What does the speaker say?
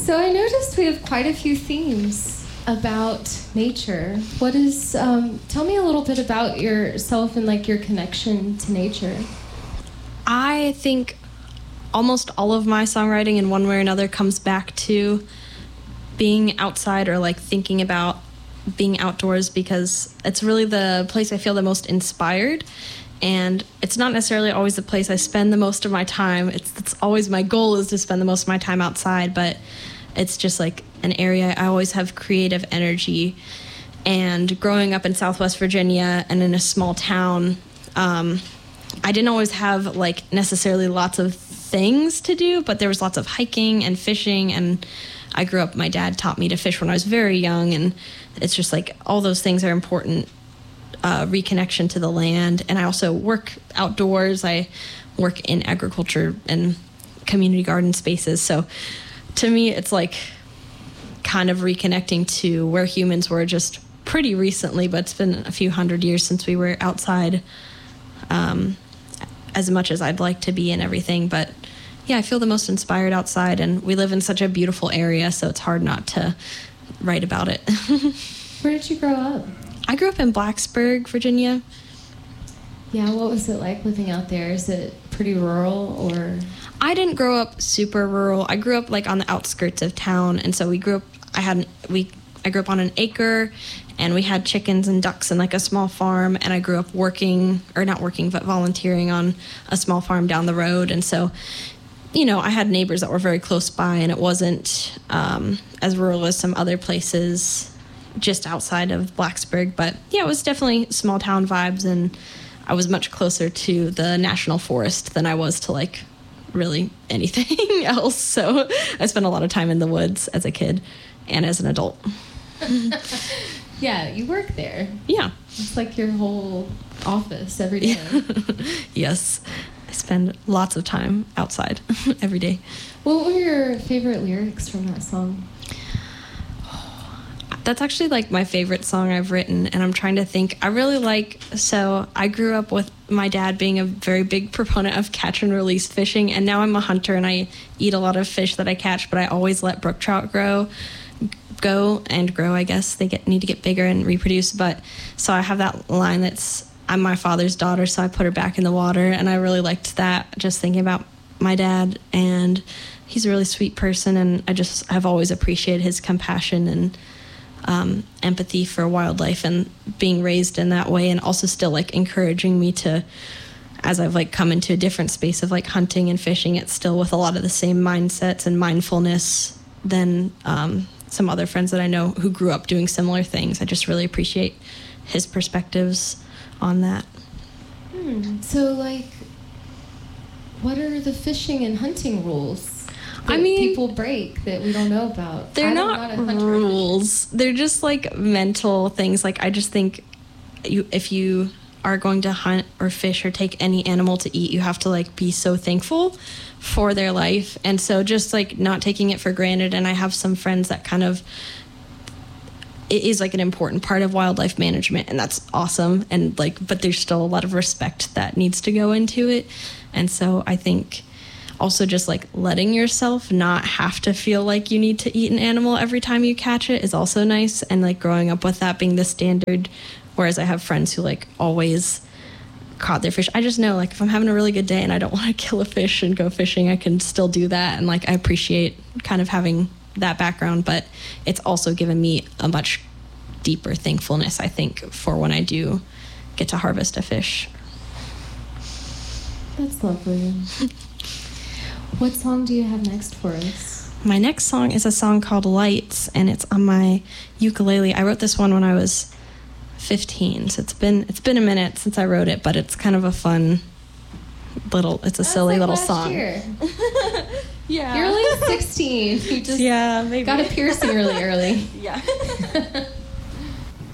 So I noticed we have quite a few themes about nature. What is, tell me a little bit about yourself and like your connection to nature. I think almost all of my songwriting in one way or another comes back to being outside or like thinking about being outdoors, because it's really the place I feel the most inspired. And it's not necessarily always the place I spend the most of my time. It's always my goal is to spend the most of my time outside, but it's just like an area I always have creative energy. And growing up in Southwest Virginia and in a small town, I didn't always have like necessarily lots of things to do, but there was lots of hiking and fishing. And I grew up, my dad taught me to fish when I was very young. And it's just like all those things are important. Reconnection to the land. And I also work outdoors. I work in agriculture and community garden spaces. So to me, it's like kind of reconnecting to where humans were just pretty recently, but it's been a few hundred years since we were outside as much as I'd like to be and everything. But yeah, I feel the most inspired outside, and we live in such a beautiful area, so it's hard not to write about it. Where did you grow up? I grew up in Blacksburg, Virginia. Yeah, what was it like living out there? Is it pretty rural or? I didn't grow up super rural. I grew up like on the outskirts of town, and so I grew up on an acre, and we had chickens and ducks and like a small farm, and I grew up volunteering on a small farm down the road. And so, you know, I had neighbors that were very close by, and it wasn't as rural as some other places just outside of Blacksburg. But yeah, it was definitely small town vibes, and I was much closer to the national forest than I was to like really anything else. So I spent a lot of time in the woods as a kid and as an adult. Yeah, you work there. Yeah. It's like your whole office every day. Yes. I spend lots of time outside every day. What were your favorite lyrics from that song? That's actually like my favorite song I've written, and I'm trying to think. So I grew up with my dad being a very big proponent of catch and release fishing, and now I'm a hunter and I eat a lot of fish that I catch, but I always let brook trout grow, I guess. They need to get bigger and reproduce. But so I have that line that's, I'm my father's daughter, so I put her back in the water, and I really liked that, just thinking about my dad. And he's a really sweet person, and I've always appreciated his compassion and empathy for wildlife, and being raised in that way, and also still like encouraging me to, as I've like come into a different space of like hunting and fishing, it's still with a lot of the same mindsets and mindfulness than some other friends that I know who grew up doing similar things. I just really appreciate his perspectives on that. So like, what are the fishing and hunting rules that people break that we don't know about? They're not rules. They're just like mental things. Like I just think if you are going to hunt or fish or take any animal to eat, you have to like be so thankful for their life. And so just like not taking it for granted. And I have some friends that kind of, it is like an important part of wildlife management, and that's awesome. And like, but there's still a lot of respect that needs to go into it. And so I think also just like letting yourself not have to feel like you need to eat an animal every time you catch it is also nice. And like growing up with that being the standard, whereas I have friends who like always caught their fish. I just know like if I'm having a really good day and I don't want to kill a fish and go fishing, I can still do that. And like I appreciate kind of having that background, but it's also given me a much deeper thankfulness, I think, for when I do get to harvest a fish. That's lovely. What song do you have next for us? My next song is a song called Lights, and it's on my ukulele. I wrote this one when I was 15, so it's been a minute since I wrote it, but it's kind of a fun it's a silly little song. Year. Yeah. You're only 16. You just maybe got a piercing really early. Yeah.